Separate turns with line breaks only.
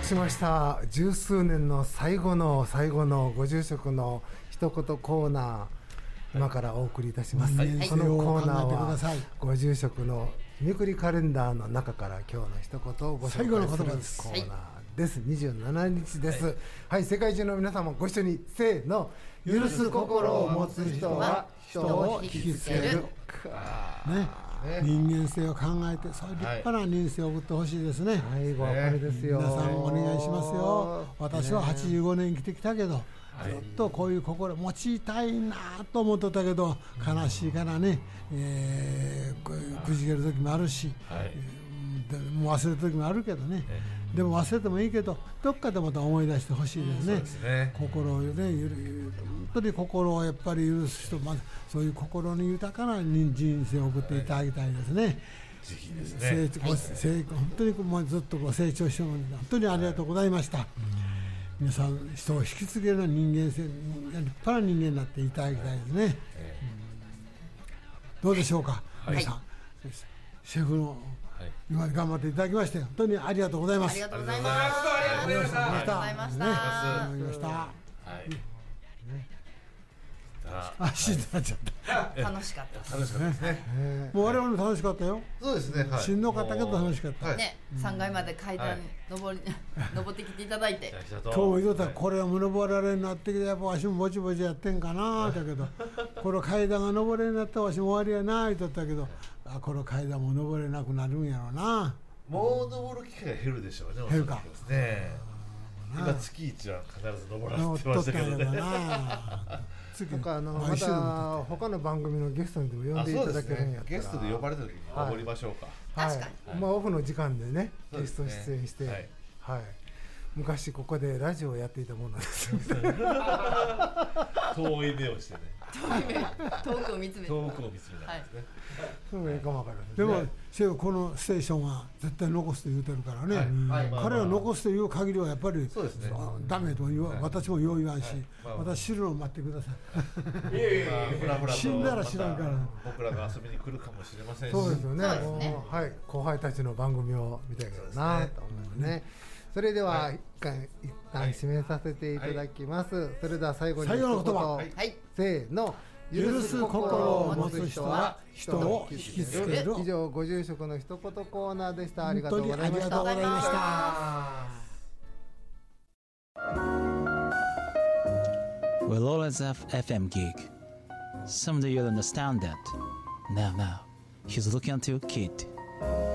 しました。十数年の最後のご住職の一言コーナー、今からお送りいたします。このコーナーはご住職の日めくりカレンダーの中から今日の一言をご紹介するコーナーです。27日です。はい、世界中の皆様ご一緒にせーの。許す心を持つ人は人を引きつける。
人間性を考えて、そういう立派な人生を送ってほしいですね。
はい、お別れですよ。
皆さんお願いしますよ。私は85年生きてきたけど、ずっとこういう心持ちたいなと思ってたけど、悲しいからね、くじける時もあるし、もう忘れる時もあるけどね、でも忘れてもいいけど、どっかでまた思い出してほしいですね。心をね、本当に心をやっぱり許す人、まずそういう心に豊かな人生を送っていただきたいですね。
ぜひですね。
本当にもうずっとご成長してもらって本当にありがとうございました。皆さん人を引き継げる人間性、立派な人間になっていただきたいですね。どうでしょうか、皆さん。シェフの今まで頑張っていただきまして本当にありがとうございます。
ありがとうございます。
ありがとうございました。
ありがとうございました。
ありがとうございました。死んだっちゃった。
楽しかった。
楽しかったですね。
もう我々も楽しかったよ。
そうですね。
しんどかったけど楽しかった。
ね、3階まで階段登ってきていただいて。
今日も言うたらこれは登られになってきて、やっぱわしもぼちぼちやってんかなだけど、この階段が登れになったらわしも終わりやな言っとったけど、この階段も登れなくなるんやろうな。
もう登る機会が減るでしょうね。
減るか。
今月1は必ず登らせてましたけどね。
また他の番組のゲストにでも呼んでいただけるんやったら、
ゲストで呼ばれた時に登りましょうか。
確かに。
オフの時間でね、ゲスト出演して、昔ここでラジオをやっていたものです。
遠い目をしてね。
遠くを見つめて。
遠くを見つめないですね。
そういいかもわからない。
でもシェフこのステーションは絶対残すと言うてるからね。彼は残すという限りはやっぱりダメと私もよう言わんし、私知るのを待ってください。死んだら知らんから。
僕らが遊びに来るかもしれませんし。
そうですよね。はい、後輩たちの番組を見たいけどなと思いますね。それでは一旦締めさせていただきます。それでは最後に
最後の言葉、
せーの。
許す心を持つ人は人を引きつける。
以上ご住職の一言コーナーでした。ありがとうございました。
ありがとうございました。
We'll always have FM gig. Someday you'll understand that. Now, he's looking at your kid.